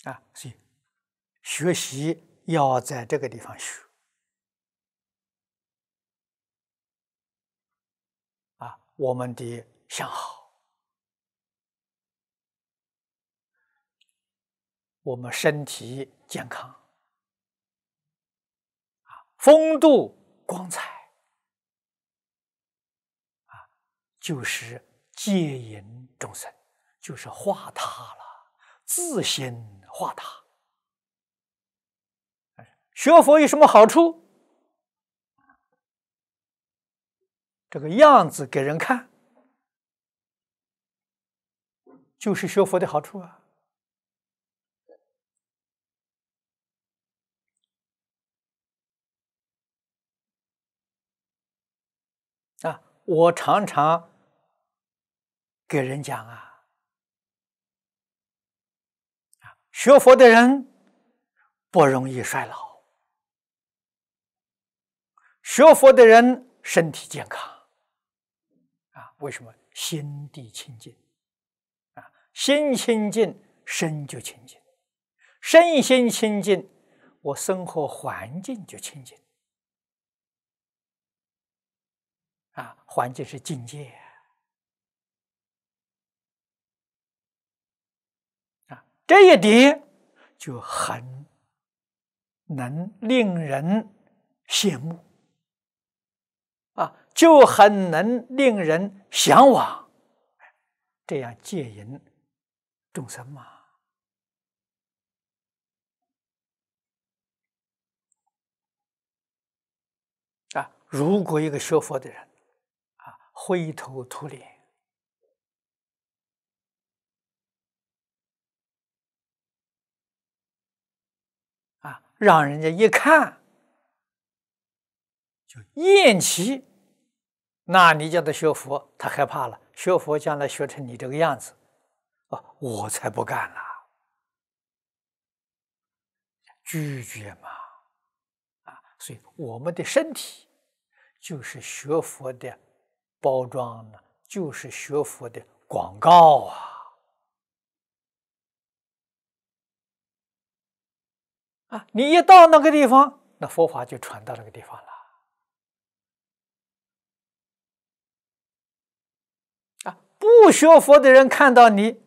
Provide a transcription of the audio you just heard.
所以学习要在这个地方学我们的相好，我们身体健康，风度光彩，就是戒引众生，就是化他了，自心化他。学佛有什么好处？这个样子给人看，就是学佛的好处啊！我常常给人讲学佛的人不容易衰老，学佛的人身体健康为什么？心地清净心清净，身就清净，身心清净，我生活环境就清净环境是境界这一点就很能令人羡慕就很能令人向往，这样戒引众生嘛。如果一个学佛的人灰头土脸让人家一看就厌弃，那你叫他学佛，他害怕了。学佛将来学成你这个样子，我才不干了，拒绝嘛。所以我们的身体就是学佛的包装呢，就是学佛的广告你一到那个地方，那佛法就传到那个地方了不学佛的人看到你